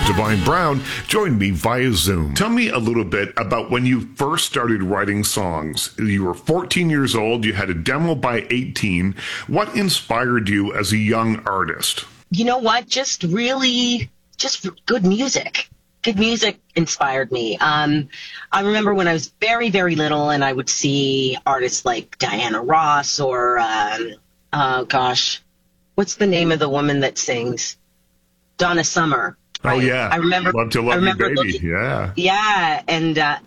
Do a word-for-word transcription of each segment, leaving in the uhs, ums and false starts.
Divine Brown joined me via Zoom. Tell me a little bit about when you first started writing songs. You were fourteen years old. You had a demo by eighteen. What inspired you as a young artist? You know what? Just really, just good music. Good music inspired me. Um, I remember when I was very, very little and I would see artists like Diana Ross or, um, oh gosh, what's the name of the woman that sings? Donna Summer. Right? Oh, yeah. I remember. Love to Love I remember You, Baby. Looking, yeah. Yeah. And uh,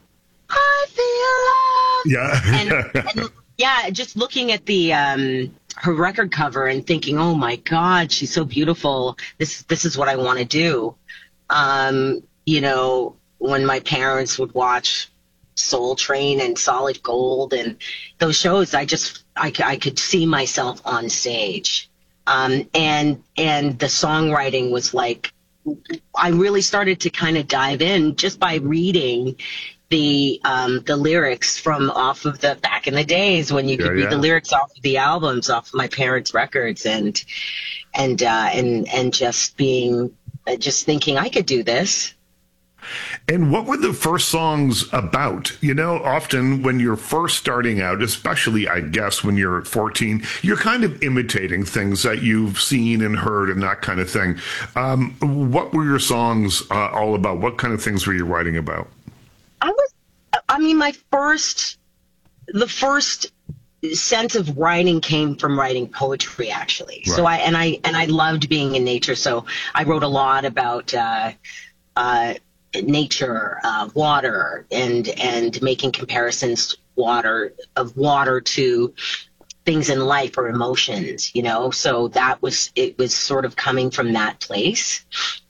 I feel love. Yeah. and, and, yeah, just looking at the um, her record cover and thinking, oh, my God, she's so beautiful. This, this is what I want to do. Um, you know, when my parents would watch Soul Train and Solid Gold and those shows, I just, I, I could see myself on stage. Um, and, and the songwriting was like, I really started to kind of dive in just by reading the, um, the lyrics from off of the, back in the days when you could yeah, read yeah. the lyrics off of the albums, off of my parents' records and, and, uh, and, and just being, uh, just thinking I could do this. And what were the first songs about? You know, often when you're first starting out, especially, I guess, when you're fourteen, you're kind of imitating things that you've seen and heard and that kind of thing. Um, what were your songs uh, all about? What kind of things were you writing about? I was, I mean, my first, the first sense of writing came from writing poetry, actually. Right. So I, and I, and I loved being in nature. So I wrote a lot about, uh, uh, nature, uh, water, and and making comparisons water of water to things in life or emotions, you know. So that was it was sort of coming from that place.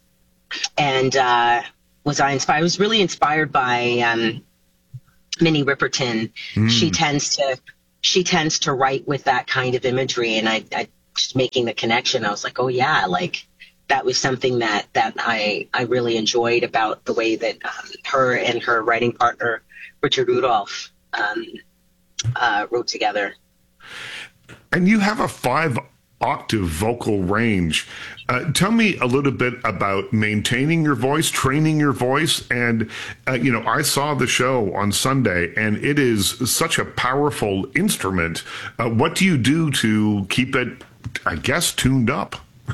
And uh, was I inspired? I was really inspired by um, Minnie Riperton. Mm. She tends to she tends to write with that kind of imagery, and I, I just making the connection. I was like, oh yeah, like. That was something that, that I, I really enjoyed about the way that um, her and her writing partner, Richard Rudolph, um, uh, wrote together. And you have a five octave vocal range. Uh, tell me a little bit about maintaining your voice, training your voice. And, uh, you know, I saw the show on Sunday and it is such a powerful instrument. Uh, what do you do to keep it, I guess, tuned up?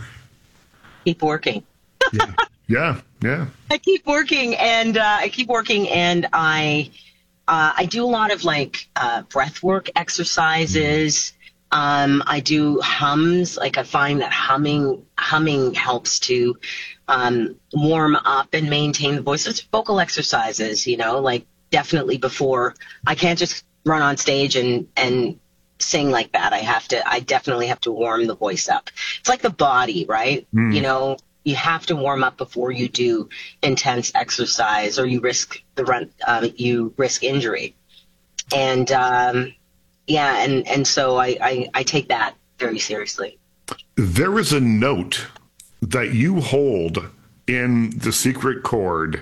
Keep working. yeah. yeah, yeah. I keep working, and uh, I keep working, and I uh, I do a lot of like uh, breath work exercises. Um, I do hums. Like I find that humming humming helps to um, warm up and maintain the voice. It's vocal exercises, you know. Like definitely before I can't just run on stage and and. sing like that. I have to, I definitely have to warm the voice up. It's like the body, right? Mm. You know, you have to warm up before you do intense exercise or you risk the run, uh, you risk injury. And, um, yeah. And, and so I, I, I take that very seriously. There is a note that you hold in the secret chord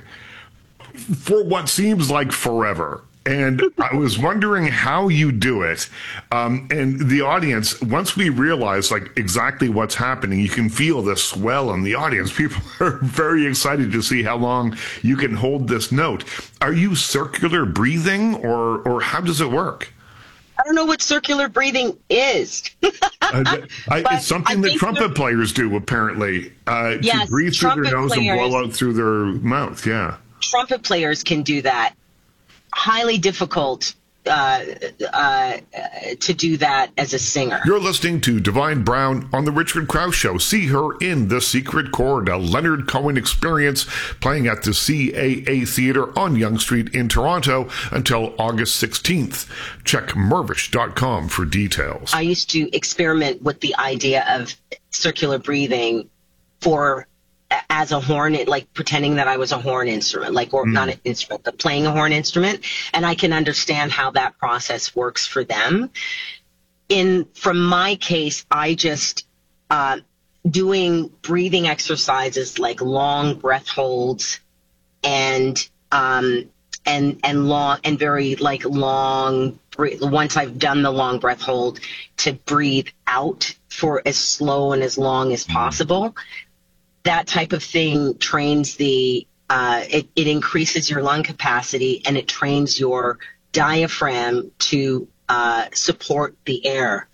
for what seems like forever. And I was wondering how you do it. Um, and the audience, once we realize like exactly what's happening, you can feel the swell in the audience. People are very excited to see how long you can hold this note. Are you circular breathing or, or how does it work? I don't know what circular breathing is. uh, I, it's something that trumpet players do, apparently, uh, yes, to breathe through their nose players, and blow out through their mouth. Yeah. Trumpet players can do that. Highly difficult uh, uh, to do that as a singer. You're listening to Divine Brown on The Richard Krause Show. See her in The Secret Chord, a Leonard Cohen experience, playing at the C A A Theatre on Yonge Street in Toronto until August sixteenth. Check mervish dot com for details. I used to experiment with the idea of circular breathing for as a horn, like pretending that I was a horn instrument, like, or mm. not an instrument, but playing a horn instrument. And I can understand how that process works for them. In, from my case, I just, uh, doing breathing exercises like long breath holds and, um, and, and long and very like long, once I've done the long breath hold, to breathe out for as slow and as long as possible. that type of thing trains the, uh, it, it increases your lung capacity, and it trains your diaphragm to uh, support the air.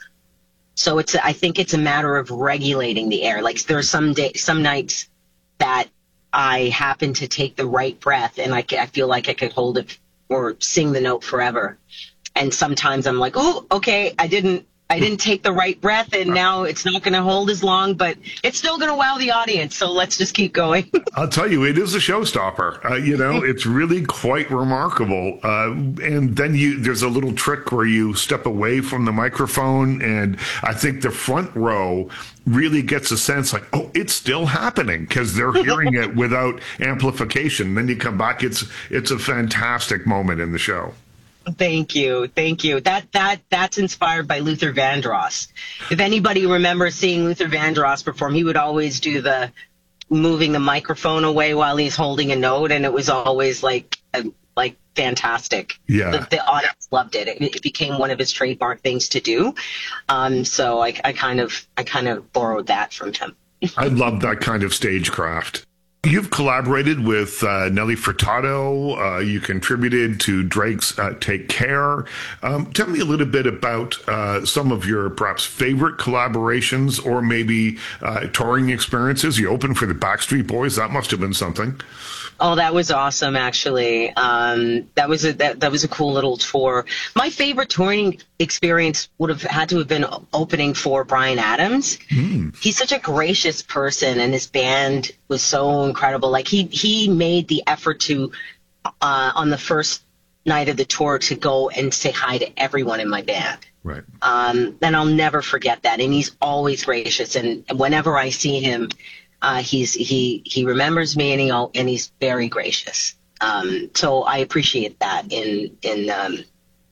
So it's, I think it's a matter of regulating the air. Like there are some day, some nights that I happen to take the right breath, and I, I feel like I could hold it or sing the note forever. And sometimes I'm like, oh, okay, I didn't, I didn't take the right breath, and now it's not going to hold as long, but it's still going to wow the audience. So let's just keep going. I'll tell you, it is a showstopper. Uh, you know, it's really quite remarkable. Uh, and then you, there's a little trick where you step away from the microphone, and I think the front row really gets a sense like, oh, it's still happening, because they're hearing it without amplification. Then you come back, it's it's a fantastic moment in the show. Thank you. Thank you. That that that's inspired by Luther Vandross. If anybody remembers seeing Luther Vandross perform, he would always do the moving the microphone away while he's holding a note, and it was always like uh, like fantastic. Yeah. The, the audience loved it. it. It became one of his trademark things to do. Um, so I, I kind of I kind of borrowed that from him. I love that kind of stagecraft. You've collaborated with uh, Nelly Furtado. Uh, you contributed to Drake's uh, Take Care. Um, tell me a little bit about uh, some of your perhaps favorite collaborations, or maybe uh, touring experiences. You opened for the Backstreet Boys. That must have been something. Oh, that was awesome, actually. Um, that was a that, that was a cool little tour. My favorite touring experience would have had to have been opening for Bryan Adams. Mm. He's such a gracious person, and his band was so incredible. Like he he made the effort to uh, on the first night of the tour to go and say hi to everyone in my band. Right. Um, and I'll never forget that. And he's always gracious. And whenever I see him, Uh, he's he he remembers me, and he and he's very gracious. Um, so I appreciate that in in um,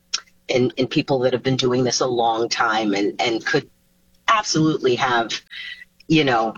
in in people that have been doing this a long time, and, and could absolutely have, you know,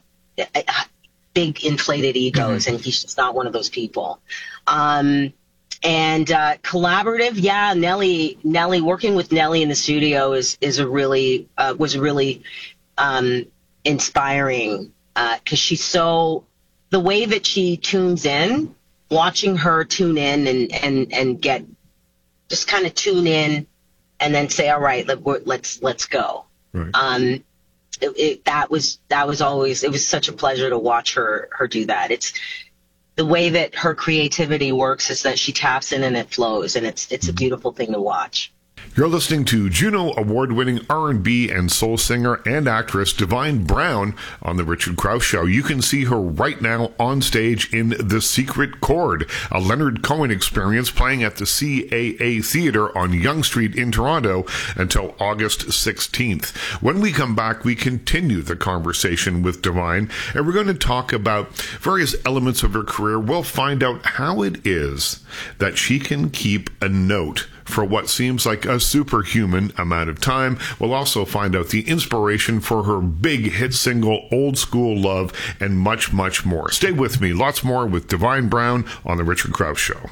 big inflated egos, mm-hmm. and he's just not one of those people. Um, and uh, collaborative, yeah, Nelly Nelly working with Nelly in the studio is is a really uh, was really um, inspiring. Because uh, she's so, the way that she tunes in, watching her tune in and, and, and get, just kind of tune in and then say, all right, let, let's, let's go. Right. Um, it, it, that was, that was always, it was such a pleasure to watch her, her do that. It's the way that her creativity works is that she taps in and it flows, and it's, it's a beautiful thing to watch. You're listening to Juno Award-winning R and B and soul singer and actress Divine Brown on The Richard Crouse Show. You can see her right now on stage in The Secret Chord, a Leonard Cohen experience playing at the C A A Theatre on Yonge Street in Toronto until August sixteenth. When we come back, we continue the conversation with Divine, and we're going to talk about various elements of her career. We'll find out how it is that she can keep a note for what seems like a superhuman amount of time. We'll also find out the inspiration for her big hit single, Old School Love, and much, much more. Stay with me. Lots more with Divine Brown on The Richard Crouse Show.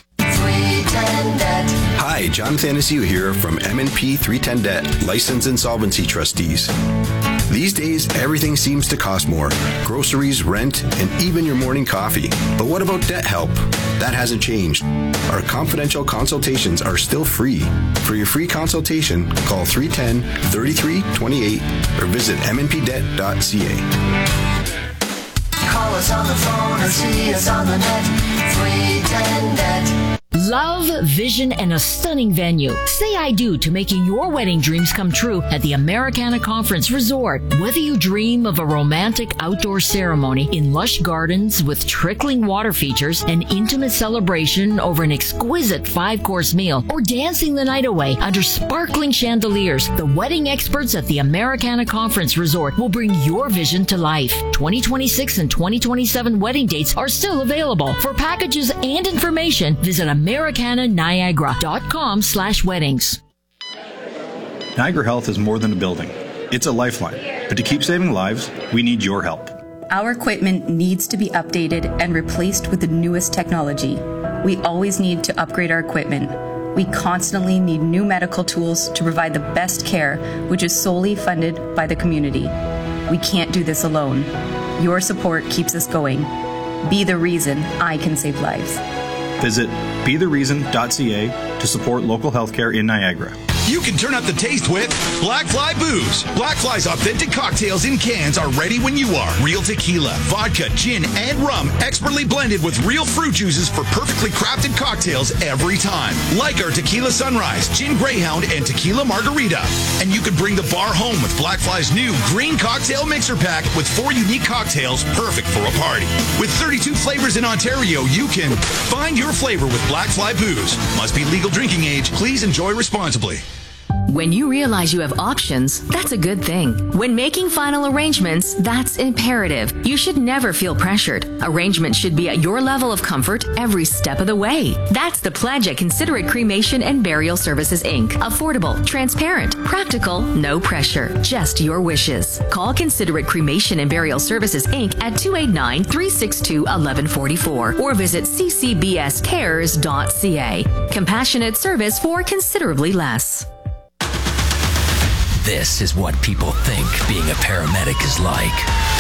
Hi, John Thanasiu here from M and P three ten Debt, Licensed Insolvency Trustees. These days, everything seems to cost more. Groceries, rent, and even your morning coffee. But what about debt help? That hasn't changed. Our confidential consultations are still free. For your free consultation, call three one zero, three three two eight or visit m n p debt dot c a. Call us on the phone or see us on the net. three ten Debt. Love, vision, and a stunning venue. Say I do to making your wedding dreams come true at the Americana Conference Resort. Whether you dream of a romantic outdoor ceremony in lush gardens with trickling water features, an intimate celebration over an exquisite five-course meal, or dancing the night away under sparkling chandeliers, the wedding experts at the Americana Conference Resort will bring your vision to life. twenty twenty-six and twenty twenty-seven wedding dates are still available. For packages and information, visit Americana Niagara dot com slash weddings. Niagara Health is more than a building. It's a lifeline. But to keep saving lives, we need your help. Our equipment needs to be updated and replaced with the newest technology. We always need to upgrade our equipment. We constantly need new medical tools to provide the best care, which is solely funded by the community. We can't do this alone. Your support keeps us going. Be the reason I can save lives. Visit be the reason dot c a to support local healthcare in Niagara. You can turn up the taste with Blackfly Booze. Blackfly's authentic cocktails in cans are ready when you are. Real tequila, vodka, gin, and rum, expertly blended with real fruit juices for perfectly crafted cocktails every time. Like our Tequila Sunrise, Gin Greyhound, and Tequila Margarita. And you can bring the bar home with Blackfly's new Green Cocktail Mixer Pack with four unique cocktails perfect for a party. With thirty-two flavors in Ontario, you can find your flavor with Blackfly Booze. Must be legal drinking age. Please enjoy responsibly. When you realize you have options, that's a good thing. When making final arrangements, that's imperative. You should never feel pressured. Arrangements should be at your level of comfort every step of the way. That's the pledge at Considerate Cremation and Burial Services, Incorporated. Affordable, transparent, practical, no pressure, just your wishes. Call Considerate Cremation and Burial Services, Incorporated at two eight nine, three six two, one one four four or visit c c b s cares dot c a. Compassionate service for considerably less. This is what people think being a paramedic is like.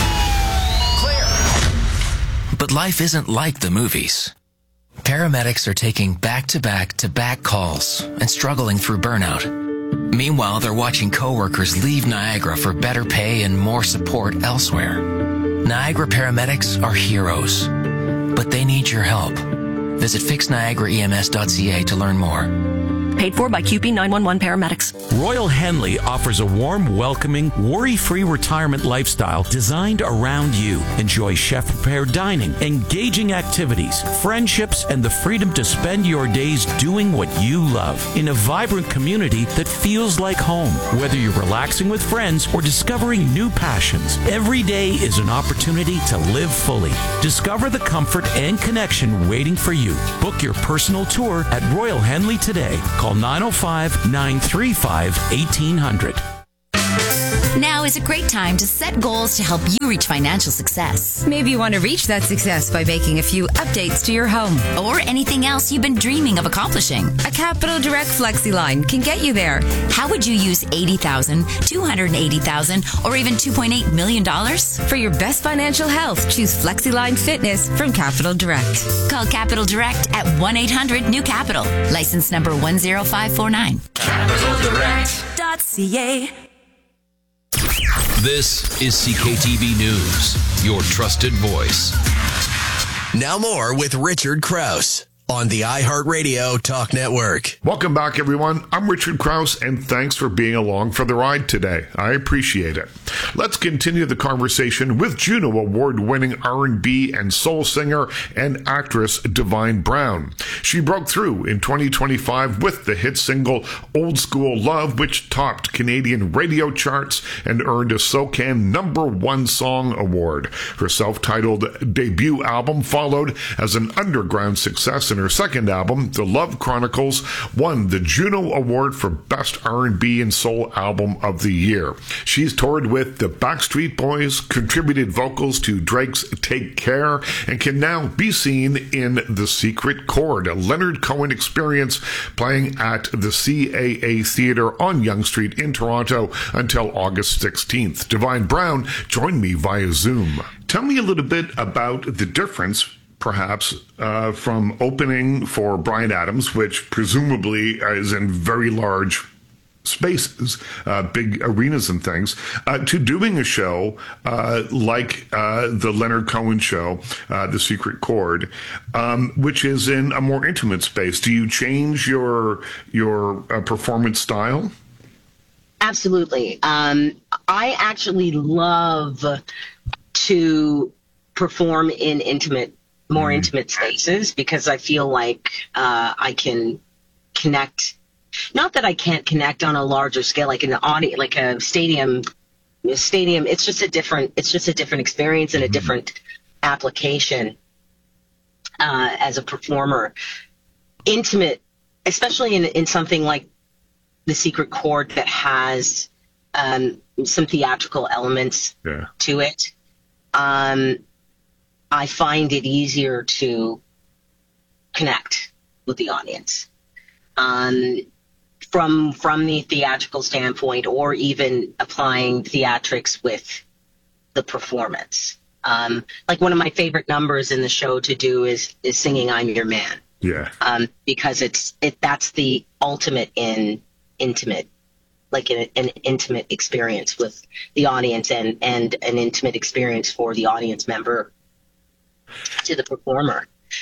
Clear. But life isn't like the movies. Paramedics are taking back-to-back-to-back calls and struggling through burnout. Meanwhile, they're watching coworkers leave Niagara for better pay and more support elsewhere. Niagara paramedics are heroes, but they need your help. Visit fix niagara e m s dot c a to learn more. Paid for by Q P nine one one Paramedics. Royal Henley offers a warm, welcoming, worry-free retirement lifestyle designed around you. Enjoy chef-prepared dining, engaging activities, friendships, and the freedom to spend your days doing what you love in a vibrant community that feels like home. Whether you're relaxing with friends or discovering new passions, every day is an opportunity to live fully. Discover the comfort and connection waiting for you. Book your personal tour at Royal Henley today. Call nine oh five, nine three five, eighteen hundred. Now is a great time to set goals to help you reach financial success. Maybe you want to reach that success by making a few updates to your home. Or anything else you've been dreaming of accomplishing. A Capital Direct FlexiLine can get you there. How would you use eighty thousand dollars, two hundred eighty thousand dollars, or even two point eight million dollars? For your best financial health, choose FlexiLine Fitness from Capital Direct. Call Capital Direct at one eight hundred new capital. License number one zero five four nine. capital direct dot c a. This is C K T V News, your trusted voice. Now more with Richard Krause on the iHeartRadio Talk Network. Welcome back, everyone. I'm Richard Krause, and thanks for being along for the ride today. I appreciate it. Let's continue the conversation with Juno Award-winning R and B and soul singer and actress Divine Brown. She broke through in twenty twenty-five with the hit single Old School Love, which topped Canadian radio charts and earned a SOCAN number one song award. Her self-titled debut album followed as an underground success, and her second album, The Love Chronicles, won the Juno Award for Best R and B and Soul Album of the Year. She's toured with the Backstreet Boys, contributed vocals to Drake's Take Care, and can now be seen in The Secret Chord, a Leonard Cohen experience, playing at the C A A Theatre on Yonge Street in Toronto until August sixteenth. Divine Brown joined me via Zoom. Tell me a little bit about the difference, perhaps, uh, from opening for Bryan Adams, which presumably is in very large spaces, uh, big arenas and things, uh, to doing a show uh, like uh, the Leonard Cohen show, uh, The Secret Chord, um, which is in a more intimate space. Do you change your your uh, performance style? Absolutely. Um, I actually love to perform in intimate more intimate spaces because I feel like uh, I can connect. Not that I can't connect on a larger scale, like an audience, like a stadium. A stadium. It's just a different. It's just a different experience and a different application uh, as a performer. Intimate, especially in in something like The Secret Chord that has um, some theatrical elements yeah. to it. Um, I find it easier to connect with the audience um, from from the theatrical standpoint, or even applying theatrics with the performance. Um, like one of my favorite numbers in the show to do is is singing "I'm Your Man." Yeah. Um, because it's it that's the ultimate in intimate, like an, an intimate experience with the audience, and and an intimate experience for the audience member to the performer.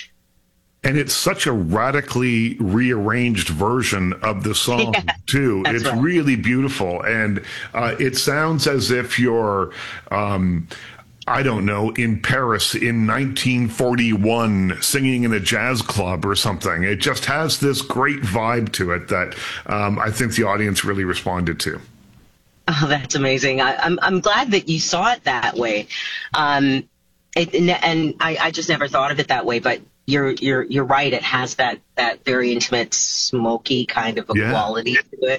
And it's such a radically rearranged version of the song, yeah, too. It's right. really beautiful. And uh, it sounds as if you're, um, I don't know, in Paris in nineteen forty-one singing in a jazz club or something. It just has this great vibe to it that um, I think the audience really responded to. Oh, that's amazing. I, I'm, I'm glad that you saw it that way. Um, it, and I, I just never thought of it that way, but You're you're you're right. It has that, that very intimate, smoky kind of a yeah. quality to it,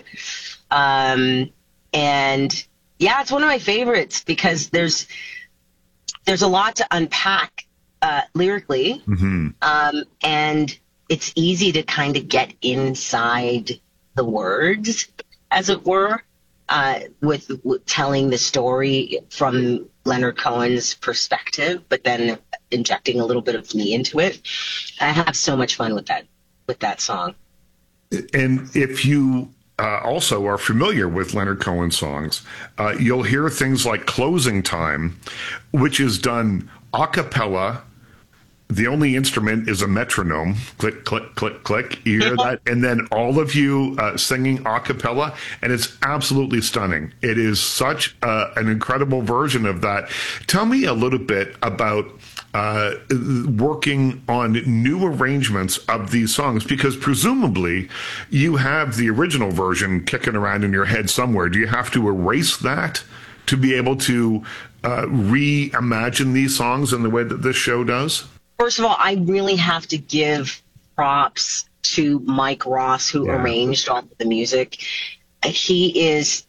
um, and yeah, it's one of my favorites because there's there's a lot to unpack uh, lyrically, mm-hmm. um, and it's easy to kind of get inside the words, as it were, uh, with, with telling the story from Leonard Cohen's perspective, but then injecting a little bit of me into it. I have so much fun with that, with that song. And if you uh, also are familiar with Leonard Cohen songs, uh, you'll hear things like Closing Time, which is done a cappella. The only instrument is a metronome. Click, click, click, click. You hear that? And then all of you uh, singing a cappella, and it's absolutely stunning. It is such uh, an incredible version of that. Tell me a little bit about uh, working on new arrangements of these songs, because presumably you have the original version kicking around in your head somewhere. Do you have to erase that to be able to uh, reimagine these songs in the way that this show does? First of all, I really have to give props to Mike Ross, who yeah. arranged all of the music. He is,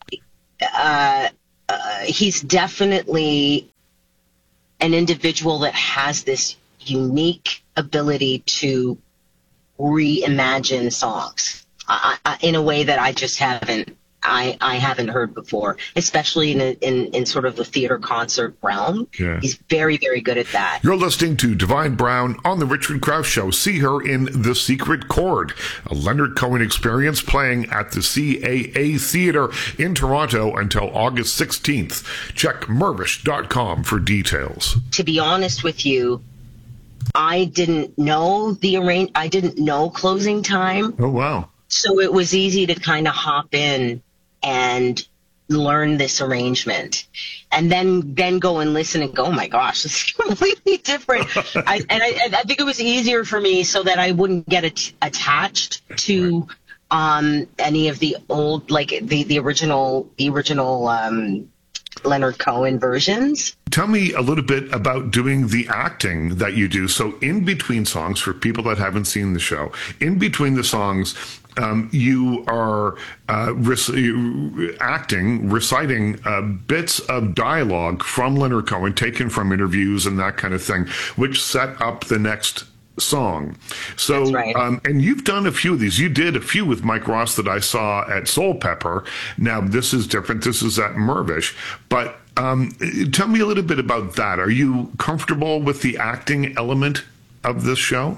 uh, uh, he's definitely an individual that has this unique ability to reimagine songs uh, in a way that I just haven't. I, I haven't heard before, especially in, a, in in sort of the theater concert realm. Yeah. He's very, very good at that. You're listening to Divine Brown on The Richard Krause Show. See her in The Secret Chord, a Leonard Cohen experience playing at the C A A Theater in Toronto until August sixteenth. Check mervish dot com for details. To be honest with you, I didn't know the arrange. I didn't know Closing Time. Oh, wow. So it was easy to kind of hop in and learn this arrangement, and then then go and listen and go, oh my gosh, this is completely different. I, and I, I think it was easier for me so that I wouldn't get at- attached to um, any of the old, like the, the original the original um, Leonard Cohen versions. Tell me a little bit about doing the acting that you do. So in between songs, for people that haven't seen the show, in between the songs, Um, you are uh, rec- acting, reciting uh, bits of dialogue from Leonard Cohen, taken from interviews and that kind of thing, which set up the next song. So, That's right. um, and you've done a few of these. You did a few with Mike Ross that I saw at Soul Pepper. Now, this is different. This is at Mervish. But um, tell me a little bit about that. Are you comfortable with the acting element of this show?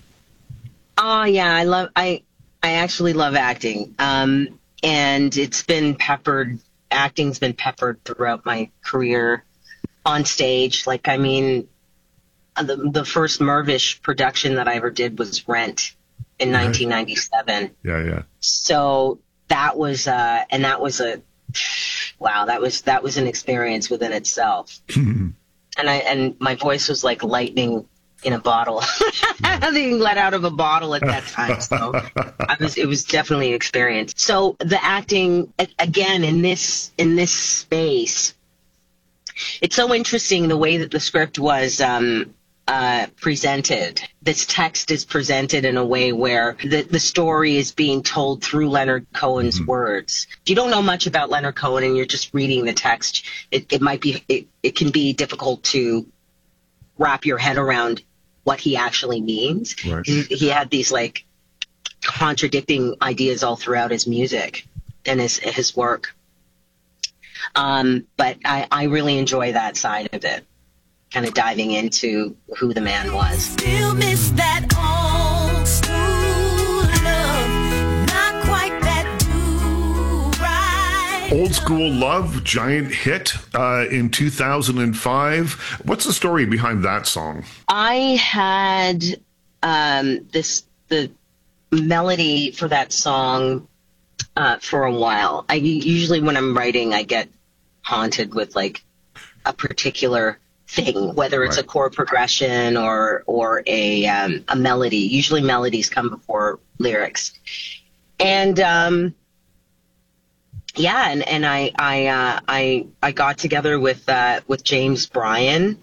Oh, yeah. I love... I. I actually love acting, um, and it's been peppered, acting's been peppered throughout my career on stage. Like, I mean, the, the first Mervish production that I ever did was Rent in right. nineteen ninety-seven. Yeah, yeah. So that was, uh, and that was a, wow, that was, that was an experience within itself. and I, and my voice was like lightning in a bottle, being let out of a bottle at that time. So I was, it was definitely an experience. So the acting, again, in this, in this space, it's so interesting the way that the script was, um, uh, presented. This text is presented in a way where the, the story is being told through Leonard Cohen's mm-hmm. words. If you don't know much about Leonard Cohen and you're just reading the text, it, it might be, it, it can be difficult to wrap your head around what he actually means. Right. He, he had these like contradicting ideas all throughout his music and his his work. Um, but I, I really enjoy that side of it. kind of diving into who the man was. Still miss that old school love, not quite that do right. Old School Love, giant hit uh, in two thousand five. What's the story behind that song? I had um, this the melody for that song uh, for a while. I usually, when I'm writing, I get haunted with like a particular thing, whether it's right. a chord progression or or a um, a melody. Usually, melodies come before lyrics, and um, yeah, and and I I uh, I I got together with uh, with James Bryan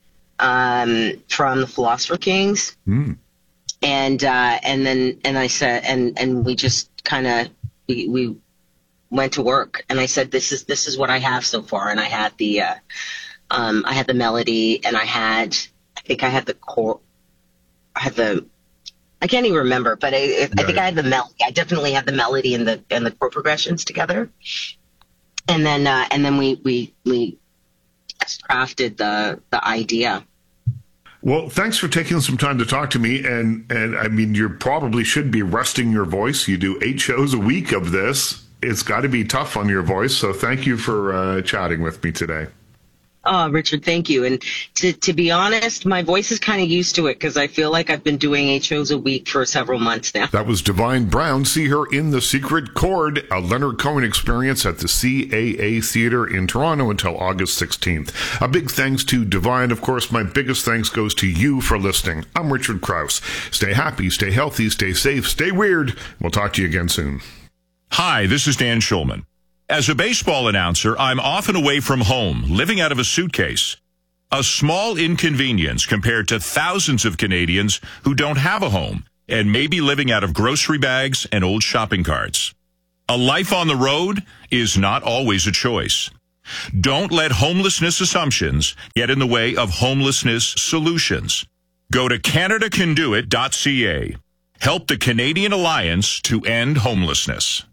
um, from the Philosopher Kings. Mm. And uh, and then and I said and, and we just kind of we, we went to work, and I said this is this is what I have so far, and I had the uh, um, I had the melody, and I had I think I had the core I had the I can't even remember, but I, I think right. I had the melody. I definitely had the melody and the and the chord progressions together, and then uh, and then we we we crafted the the idea. Well, thanks for taking some time to talk to me. And, and I mean, you probably should be resting your voice. You do eight shows a week of this. It's got to be tough on your voice. So thank you for uh, chatting with me today. Oh, Richard, thank you. And to, to be honest, my voice is kind of used to it because I feel like I've been doing eight shows a week for several months now. That was Divine Brown. See her in The Secret Chord, a Leonard Cohen experience at the C A A Theatre in Toronto until August sixteenth. A big thanks to Divine. Of course, my biggest thanks goes to you for listening. I'm Richard Krause. Stay happy, stay healthy, stay safe, stay weird. We'll talk to you again soon. Hi, this is Dan Schulman. As a baseball announcer, I'm often away from home, living out of a suitcase. A small inconvenience compared to thousands of Canadians who don't have a home and may be living out of grocery bags and old shopping carts. A life on the road is not always a choice. Don't let homelessness assumptions get in the way of homelessness solutions. Go to Canada Can Do It dot C A. Help the Canadian Alliance to End Homelessness.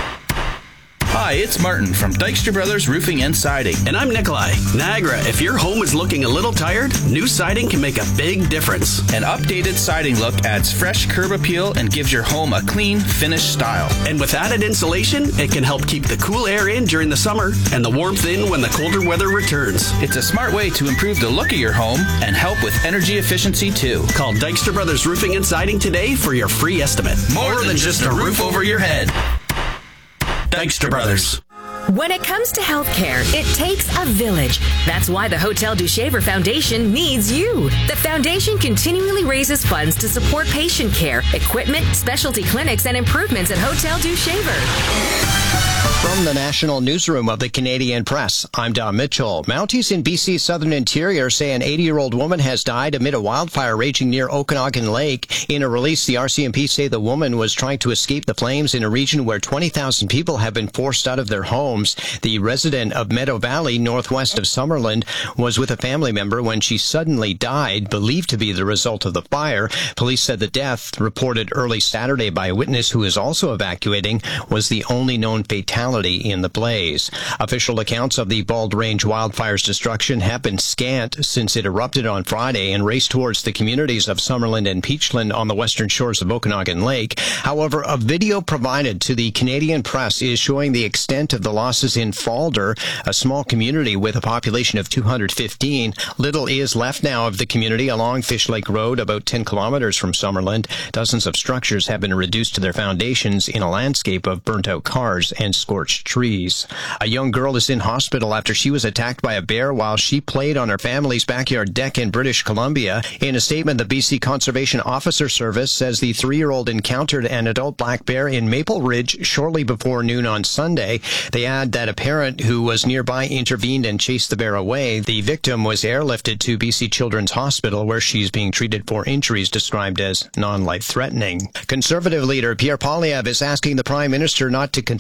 Hi, it's Martin from Dykstra Brothers Roofing and Siding. And I'm Nikolai. Niagara, if your home is looking a little tired, new siding can make a big difference. An updated siding look adds fresh curb appeal and gives your home a clean, finished style. And with added insulation, it can help keep the cool air in during the summer and the warmth in when the colder weather returns. It's a smart way to improve the look of your home and help with energy efficiency too. Call Dykstra Brothers Roofing and Siding today for your free estimate. More, More than, than just a roof over your head. Dykstra Brothers. When it comes to healthcare, it takes a village. That's why the Hotel du Shaver Foundation needs you. The foundation continually raises funds to support patient care, equipment, specialty clinics, and improvements at Hotel du Shaver. From the National Newsroom of the Canadian Press, I'm Don Mitchell. Mounties in B C's southern interior say an eighty-year-old woman has died amid a wildfire raging near Okanagan Lake. In a release, the R C M P say the woman was trying to escape the flames in a region where twenty thousand people have been forced out of their homes. The resident of Meadow Valley, northwest of Summerland, was with a family member when she suddenly died, believed to be the result of the fire. Police said the death, reported early Saturday by a witness who is also evacuating, was the only known fatality in the blaze. Official accounts of the Bald Range wildfire's destruction have been scant since it erupted on Friday and raced towards the communities of Summerland and Peachland on the western shores of Okanagan Lake. However, a video provided to the Canadian Press is showing the extent of the losses in Falder, a small community with a population of two hundred fifteen. Little is left now of the community along Fish Lake Road, about ten kilometers from Summerland. Dozens of structures have been reduced to their foundations in a landscape of burnt-out cars and scorched trees. A young girl is in hospital after she was attacked by a bear while she played on her family's backyard deck in British Columbia. In a statement, the B C Conservation Officer Service says the three-year-old encountered an adult black bear in Maple Ridge shortly before noon on Sunday. They add that a parent who was nearby intervened and chased the bear away. The victim was airlifted to B C Children's Hospital, where she's being treated for injuries described as non-life-threatening. Conservative leader Pierre Poilievre is asking the Prime Minister not to concede to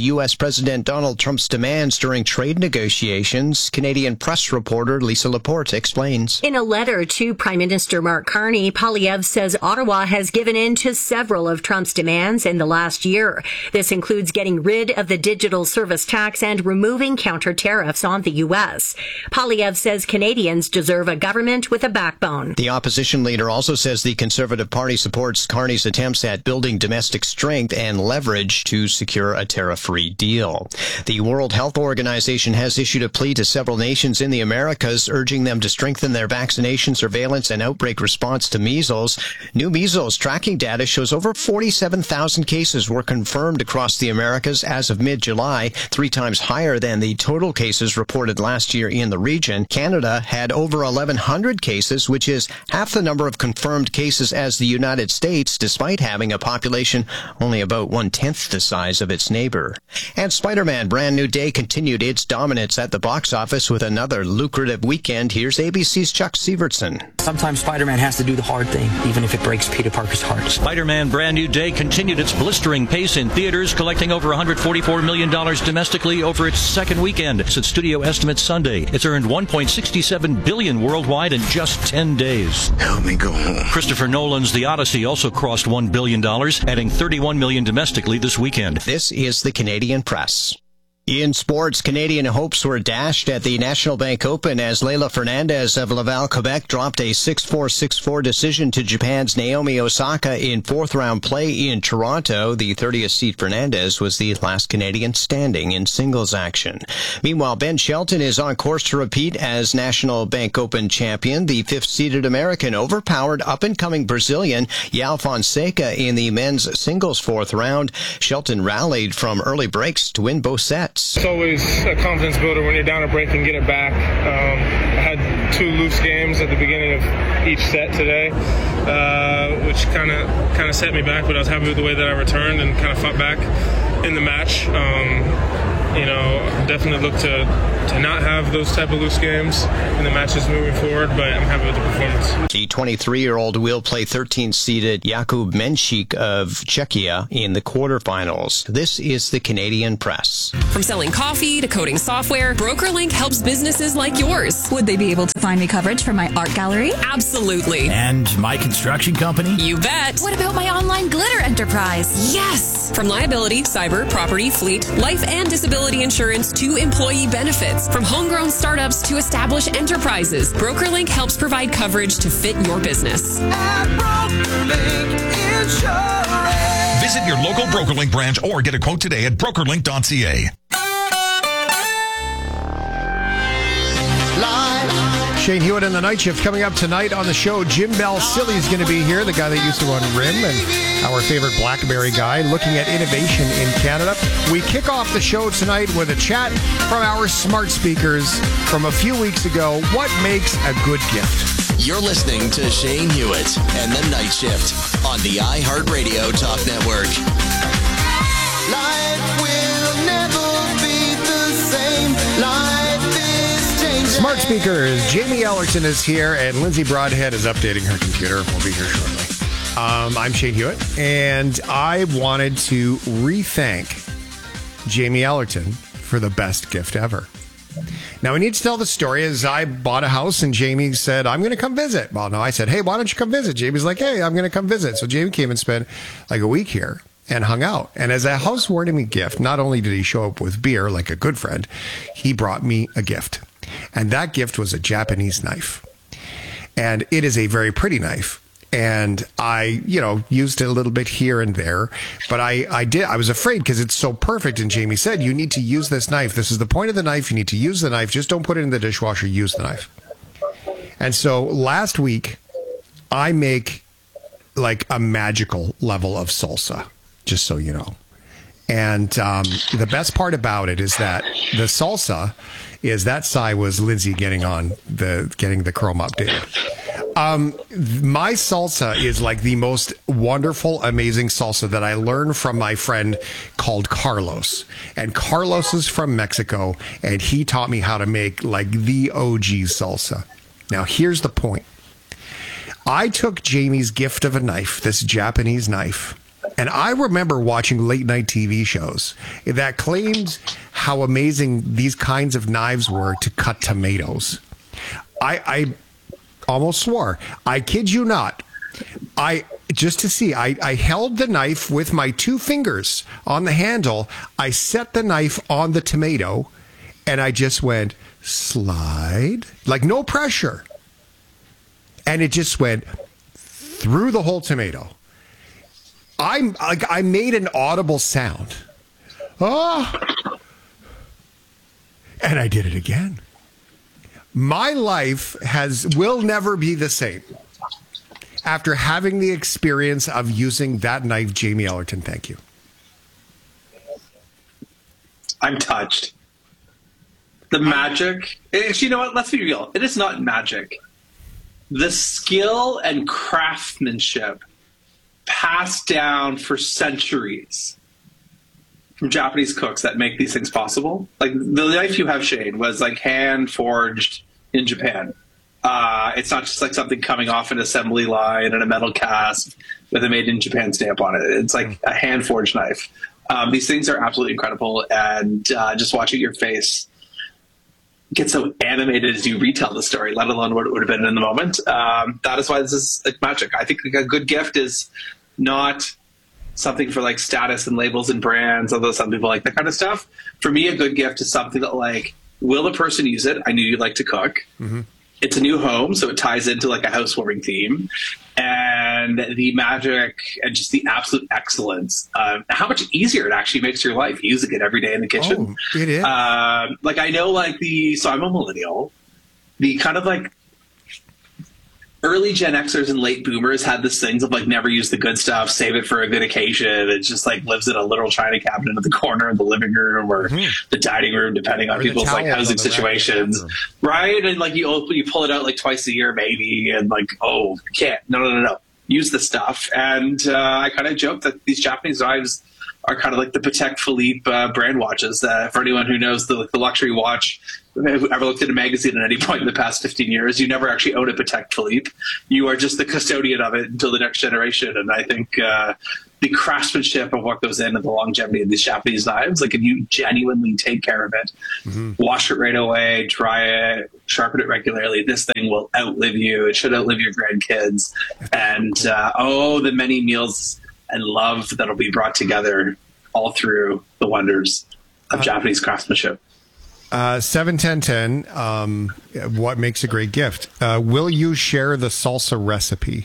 U S President Donald Trump's demands during trade negotiations. Canadian Press reporter Lisa Laporte explains. In a letter to Prime Minister Mark Carney, Poilievre says Ottawa has given in to several of Trump's demands in the last year. This includes getting rid of the digital service tax and removing counter tariffs on the U S. Poilievre says Canadians deserve a government with a backbone. The opposition leader also says the Conservative Party supports Carney's attempts at building domestic strength and leverage to secure a tariff-free deal. The World Health Organization has issued a plea to several nations in the Americas, urging them to strengthen their vaccination, surveillance, and outbreak response to measles. New measles tracking data shows over forty-seven thousand cases were confirmed across the Americas as of mid-July, three times higher than the total cases reported last year in the region. Canada had over eleven hundred cases, which is half the number of confirmed cases as the United States, despite having a population only about one-tenth the size of its neighbor. And Spider-Man Brand New Day continued its dominance at the box office with another lucrative weekend. Here's A B C's Chuck Severson. Sometimes Spider-Man has to do the hard thing, even if it breaks Peter Parker's heart. Spider-Man Brand New Day continued its blistering pace in theaters, collecting over one hundred forty-four million dollars domestically over its second weekend. Since studio estimates Sunday, it's earned one point six seven billion dollars worldwide in just ten days. Help me go home. Christopher Nolan's The Odyssey also crossed one billion dollars, adding thirty-one million dollars domestically this weekend. This is the Canadian Press. In sports, Canadian hopes were dashed at the National Bank Open as Leylah Fernandez of Laval, Quebec dropped a six four, six four decision to Japan's Naomi Osaka in fourth-round play in Toronto. The thirtieth seed Fernandez was the last Canadian standing in singles action. Meanwhile, Ben Shelton is on course to repeat as National Bank Open champion. The fifth-seeded American overpowered up-and-coming Brazilian João Fonseca in the men's singles fourth round. Shelton rallied from early breaks to win both sets. It's always a confidence builder when you're down a break and get it back. Um, I had two loose games at the beginning of each set today, uh, which kind of kind of set me back, but I was happy with the way that I returned and kind of fought back in the match. Um, you know, definitely look to, to not have those type of loose games in the matches moving forward, but I'm happy with the performance. The twenty-three-year-old will play thirteenth-seeded Jakub Menchik of Czechia in the quarterfinals. This is the Canadian Press. From selling coffee to coding software, BrokerLink helps businesses like yours. Would they be able to find me coverage for my art gallery? Absolutely. And my construction company? You bet. What about my online glitter enterprise? Yes. From liability, cyber, property, fleet, life and disability insurance to employee benefits. From homegrown startups to established enterprises, BrokerLink helps provide coverage to fit your business. Visit your local BrokerLink branch or get a quote today at broker link dot c a. Shane Hewitt in the night shift coming up tonight on the show. Jim Balsillie is going to be here, the guy that used to run R I M and our favorite BlackBerry guy, looking at innovation in Canada. We kick off the show tonight with a chat from our smart speakers from a few weeks ago. What makes a good gift? You're listening to Shane Hewitt and the Night Shift on the iHeartRadio Talk Network. Life will never be the same. Life is changing. Smart speakers. Jamie Ellerton is here, and Lindsay Broadhead is updating her computer. We'll be here shortly. Um, I'm Shane Hewitt, and I wanted to re-thank Jamie Ellerton for the best gift ever. Now, we need to tell the story as I bought a house and Jamie said, I'm going to come visit. Well, no, I said, hey, why don't you come visit? Jamie's like, hey, I'm going to come visit. So Jamie came and spent like a week here and hung out. And as a housewarming gift, not only did he show up with beer like a good friend, he brought me a gift. And that gift was a Japanese knife. And it is a very pretty knife. And I, you know, used it a little bit here and there, but I, I did, I was afraid because it's so perfect. And Jamie said, you need to use this knife. This is the point of the knife. You need to use the knife. Just don't put it in the dishwasher. Use the knife. And so last week I make like a magical level of salsa, just so you know. And um, the best part about it is that the salsa is that Sai was Lindsay getting on the, getting the Chrome updated. Um, my salsa is like the most wonderful, amazing salsa that I learned from my friend called Carlos. And Carlos is from Mexico, and he taught me how to make like the O G salsa. Now, here's the point. I took Jamie's gift of a knife, this Japanese knife, And I remember watching late night T V shows that claimed how amazing these kinds of knives were to cut tomatoes. I, I almost swore. I kid you not. I just to see, I, I held the knife with my two fingers on the handle. I set the knife on the tomato, and I just went slide, like no pressure. And it just went through the whole tomato. I'm like I made an audible sound. Oh, and I did it again. My life has will never be the same after having the experience of using that knife, Jamie Ellerton. Thank you. I'm touched. The magic. It's, you know what? Let's be real. It is not magic. The skill and craftsmanship passed down for centuries from Japanese cooks that make these things possible. Like the knife you have, Shane, was like hand forged in Japan. Uh, it's not just like something coming off an assembly line and a metal cast with a made in Japan stamp on it. It's like a hand forged knife. Um, these things are absolutely incredible. And uh, just watching your face get so animated as you retell the story, let alone what it would have been in the moment. Um, that is why this is like magic. I think like, a good gift is not something for like status and labels and brands, although some people like that kind of stuff. For me, a good gift is something that like, will the person use it? I knew you like to cook. Mm-hmm. It's a new home, so it ties into like a housewarming theme. And the magic and just the absolute excellence, uh, how much easier it actually makes your life using it every day in the kitchen. Oh, it is. Uh, like I know like the, so I'm a millennial, the kind of like early Gen Xers and late boomers had this things of like never use the good stuff, save it for a good occasion. It just like lives in a literal china cabinet in the corner of the living room or mm-hmm. the dining room, depending on or people's like housing situations, right? And like you you pull it out like twice a year maybe, and like oh can't no no no no use the stuff. And uh, I kind of joke that these Japanese knives are kind of like the Patek Philippe uh, brand watches. Uh, for anyone who knows the, the luxury watch, who ever looked at a magazine at any point in the past fifteen years, you never actually own a Patek Philippe. You are just the custodian of it until the next generation. And I think uh, the craftsmanship of what goes in and the longevity of these Japanese knives, like if you genuinely take care of it, mm-hmm. wash it right away, dry it, sharpen it regularly, this thing will outlive you. It should outlive your grandkids. And uh, oh, the many meals and love that'll be brought together all through the wonders of uh, Japanese craftsmanship. Uh, seven ten ten, um, what makes a great gift? Uh, will you share the salsa recipe?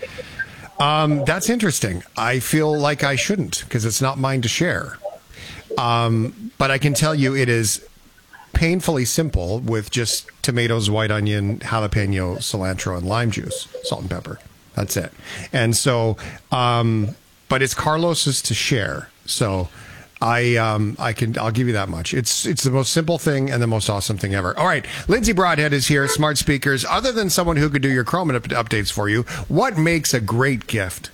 Um, that's interesting. I feel like I shouldn't because it's not mine to share. Um, but I can tell you it is painfully simple with just tomatoes, white onion, jalapeno, cilantro, and lime juice, salt and pepper. That's it. And so, um, but it's Carlos's to share. So I, um, I can, I'll give you that much. It's, it's the most simple thing and the most awesome thing ever. All right. Lindsay Broadhead is here. Smart speakers. Other than someone who could do your Chrome up- updates for you, what makes a great gift?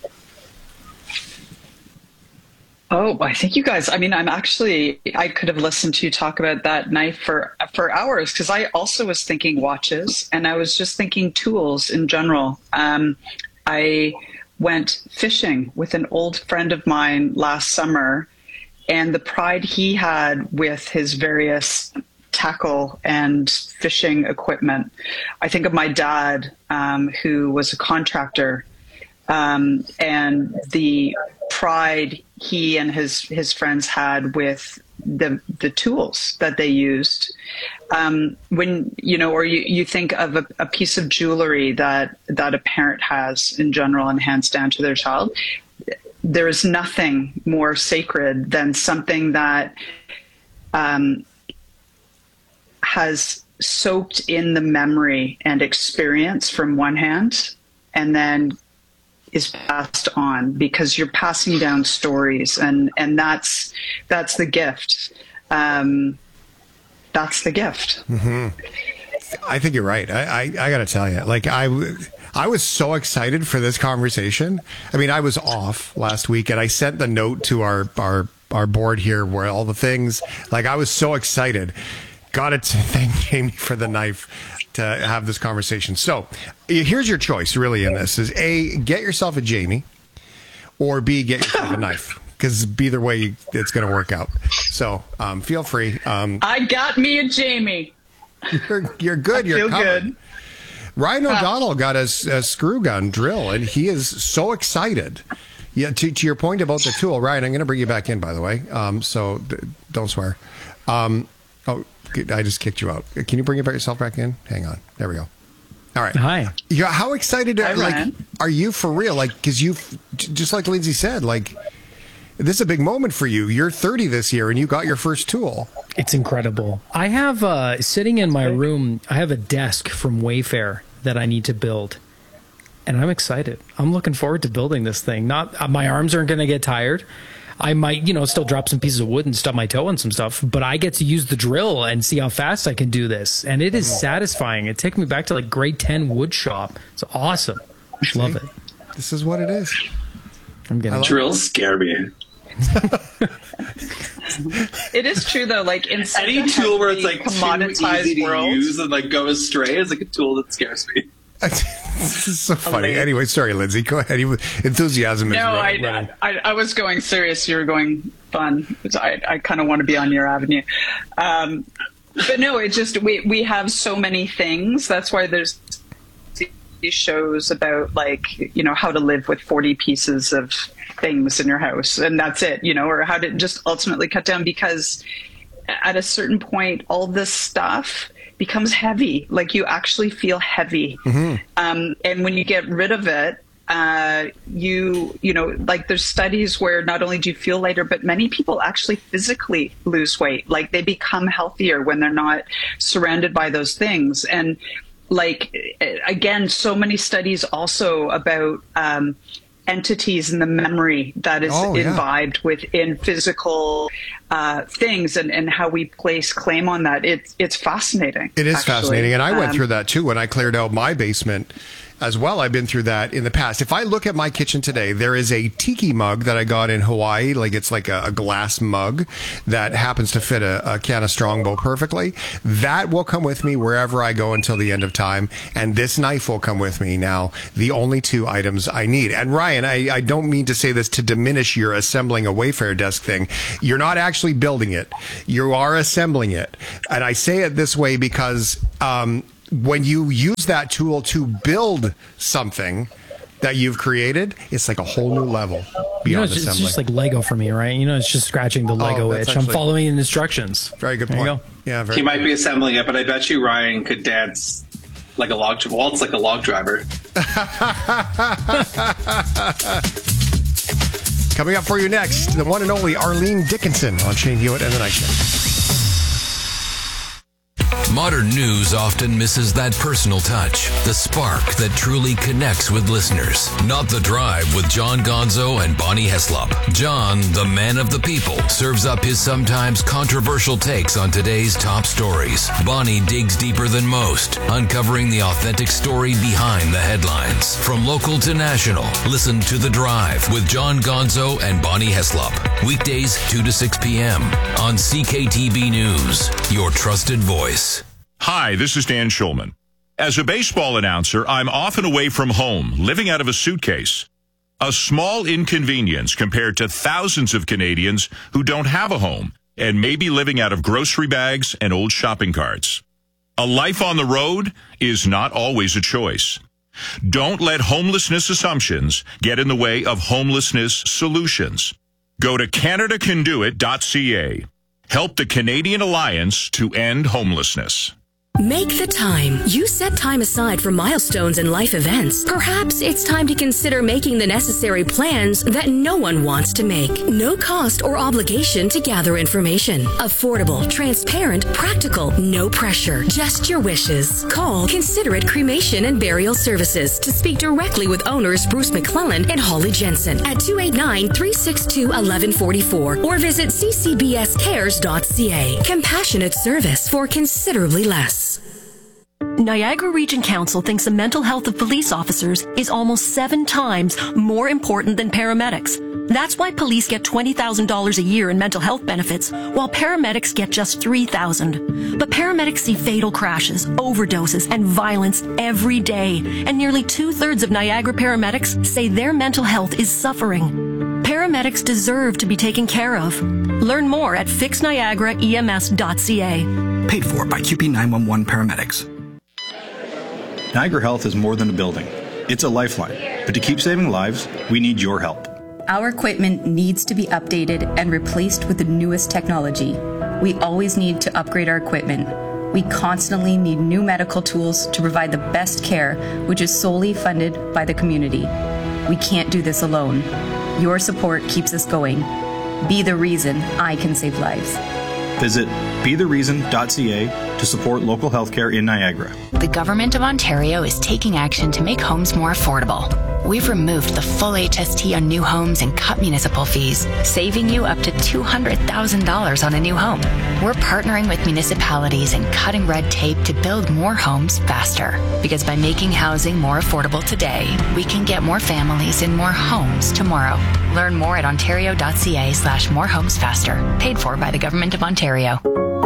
Oh, I think you guys, I mean, I'm actually, I could have listened to you talk about that knife for, for hours because I also was thinking watches and I was just thinking tools in general. Um, I went fishing with an old friend of mine last summer, and the pride he had with his various tackle and fishing equipment. I think of my dad, um, who was a contractor, um, and the pride he and his, his friends had with the the tools that they used. Um, when, you know, or you, you think of a, a piece of jewelry that, that a parent has in general and hands down to their child, there is nothing more sacred than something that um, has soaked in the memory and experience from one hand and then is passed on, because you're passing down stories, and, and that's that's the gift. Um, that's the gift. Mm-hmm. I think you're right. I, I, I got to tell you, like I, I was so excited for this conversation. I mean, I was off last week, and I sent the note to our our our board here where all the things. Like I was so excited. Got to thank Jamie for the knife to have this conversation. So here's your choice really in this is A, get yourself a Jamie, or B, get yourself a knife. Because either way, it's going to work out. So um, feel free. Um, I got me a Jamie. You're, you're good. I You're feel covered. good. Ryan O'Donnell got a, a screw gun drill, and he is so excited. Yeah, to, to your point about the tool, Ryan, I'm going to bring you back in, by the way. Um, so d- don't swear. Um, oh, I just kicked you out. Can you bring yourself back in? Hang on. There we go. All right. Hi. Yeah. How excited Hi, are, like, Ryan. are you for real? Like, because you, just like Lindsay said, like, this is a big moment for you. You're thirty this year, and you got your first tool. It's incredible. I have, uh, sitting in my room, I have a desk from Wayfair that I need to build. And I'm excited. I'm looking forward to building this thing. Not uh, my arms aren't going to get tired. I might, you know, still drop some pieces of wood and stub my toe in some stuff, but I get to use the drill and see how fast I can do this. And it is satisfying. It took me back to like grade ten wood shop. It's awesome. I love it. This is what it is. I'm getting Drills scare me. It is true though. Like in such Any a tool where it's heavily like too commoditized easy to world, use and like go astray is like a tool that scares me. This is so funny. Anyway, sorry, Lindsay. Go ahead. You- Enthusiasm is No, running. I, I I was going serious. You were going fun. I I kind of want to be on your avenue. Um, but no, it just we we have so many things. That's why there's these shows about like you know how to live with forty pieces of things in your house, and that's it. You know, or how to just ultimately cut down, because at a certain point, all this stuff becomes heavy. Like you actually feel heavy. Mm-hmm. Um, and when you get rid of it, uh, you, you know, like there's studies where not only do you feel lighter, but many people actually physically lose weight. Like they become healthier when they're not surrounded by those things. And like, again, so many studies also about, um, entities in the memory that is Oh, yeah. imbibed within physical uh, things, and, and how we place claim on that. It's it's fascinating. It is actually. fascinating. And I went Um, through that too when I cleared out my basement as well. I've been through that in the past. If I look at my kitchen today, there is a tiki mug that I got in Hawaii. Like it's like a, a glass mug that happens to fit a, a can of Strongbow perfectly. That will come with me wherever I go until the end of time. And this knife will come with me now. The only two items I need. And Ryan, I, I don't mean to say this to diminish your assembling a Wayfair desk thing. You're not actually building it. You are assembling it. And I say it this way because, um, when you use that tool to build something that you've created, it's like a whole new level beyond You know, it's, it's assembly. just like Lego for me, right? You know, it's just scratching the Lego that's itch. I'm actually- following the instructions. Very good There you point. go. Yeah, very He might be assembling it, but I bet you Ryan could dance like a log, waltz like a log driver. Coming up for you next, the one and only Arlene Dickinson on Shane Hewitt and the Night Show. Modern news often misses that personal touch, the spark that truly connects with listeners. Not The Drive with John Gonzo and Bonnie Heslop. John, the man of the people, serves up his sometimes controversial takes on today's top stories. Bonnie digs deeper than most, uncovering the authentic story behind the headlines. From local to national, listen to The Drive with John Gonzo and Bonnie Heslop. Weekdays two to six p.m. on C K T B News, your trusted voice. Hi, this is Dan Schulman. As a baseball announcer, I'm often away from home, living out of a suitcase. A small inconvenience compared to thousands of Canadians who don't have a home and may be living out of grocery bags and old shopping carts. A life on the road is not always a choice. Don't let homelessness assumptions get in the way of homelessness solutions. Go to canada can do it dot c a. Help the Canadian Alliance to end homelessness. Make the time. You set time aside for milestones and life events. Perhaps it's time to consider making the necessary plans that no one wants to make. No cost or obligation to gather information. Affordable, transparent, practical, no pressure. Just your wishes. Call Considerate Cremation and Burial Services to speak directly with owners Bruce McClellan and Holly Jensen at two eight nine, three six two, one one four four or visit c c b s cares dot c a. Compassionate service for considerably less. Niagara Region Council thinks the mental health of police officers is almost seven times more important than paramedics. That's why police get twenty thousand dollars a year in mental health benefits, while paramedics get just three thousand dollars. But paramedics see fatal crashes, overdoses, and violence every day, and nearly two-thirds of Niagara paramedics say their mental health is suffering. Paramedics deserve to be taken care of. Learn more at fix niagara E M S dot C A. Paid for by Q P nine one one paramedics. Niagara Health is more than a building. It's a lifeline. But to keep saving lives, we need your help. Our equipment needs to be updated and replaced with the newest technology. We always need to upgrade our equipment. We constantly need new medical tools to provide the best care, which is solely funded by the community. We can't do this alone. Your support keeps us going. Be the reason I can save lives. Visit be the reason dot C A to support local healthcare in Niagara. The Government of Ontario is taking action to make homes more affordable. We've removed the full H S T on new homes and cut municipal fees, saving you up to two hundred thousand dollars on a new home. We're partnering with municipalities and cutting red tape to build more homes faster. Because by making housing more affordable today, we can get more families in more homes tomorrow. Learn more at ontario dot C A slash more homes faster. Paid for by the Government of Ontario.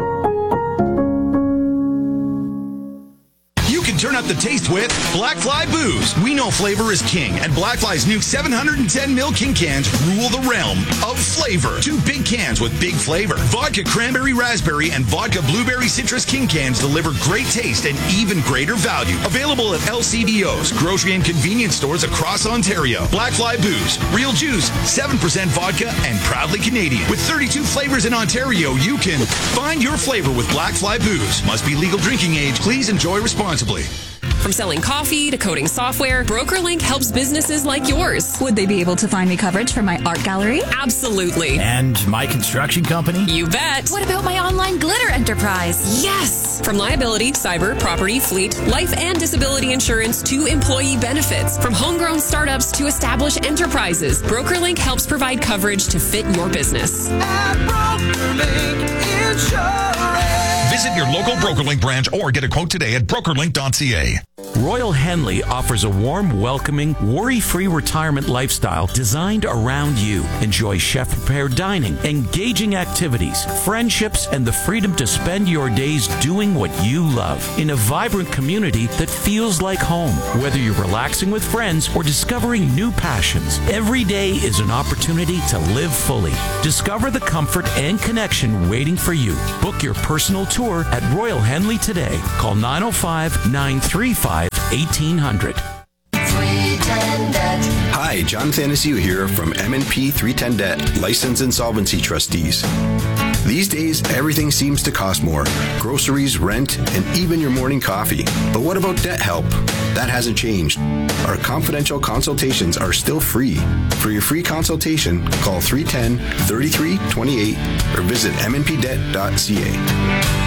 Turn up the taste with Black Fly Booze. We know flavor is king, and Black Fly's new seven hundred ten milliliter King cans rule the realm of flavor. Two big cans with big flavor. Vodka Cranberry Raspberry and Vodka Blueberry Citrus King cans deliver great taste and even greater value. Available at L C B Os, grocery and convenience stores across Ontario. Black Fly Booze. Real juice, seven percent vodka, and proudly Canadian. With thirty-two flavors in Ontario, you can find your flavor with Black Fly Booze. Must be legal drinking age. Please enjoy responsibly. From selling coffee to coding software, BrokerLink helps businesses like yours. Would they be able to find me coverage for my art gallery? Absolutely. And my construction company? You bet. What about my online glitter enterprise? Yes. From liability, cyber, property, fleet, life and disability insurance to employee benefits. From homegrown startups to established enterprises, BrokerLink helps provide coverage to fit your business. At BrokerLink Insurance. Visit your local BrokerLink branch or get a quote today at broker link dot C A. Royal Henley offers a warm, welcoming, worry-free retirement lifestyle designed around you. Enjoy chef-prepared dining, engaging activities, friendships, and the freedom to spend your days doing what you love in a vibrant community that feels like home. Whether you're relaxing with friends or discovering new passions, every day is an opportunity to live fully. Discover the comfort and connection waiting for you. Book your personal tour at Royal Henley today. Call nine oh five, nine three five, eighteen hundred. Hi, John Thanasiu here from M and P three ten Debt, Licensed Insolvency Trustees. These days, everything seems to cost more. Groceries, rent, and even your morning coffee. But what about debt help? That hasn't changed. Our confidential consultations are still free. For your free consultation, call three one zero, three three two eight or visit m n p debt dot c a.